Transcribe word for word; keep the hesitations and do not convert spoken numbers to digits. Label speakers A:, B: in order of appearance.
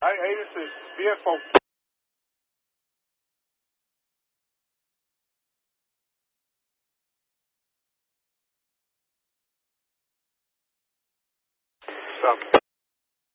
A: Hey, hey, this is B F O. Stop.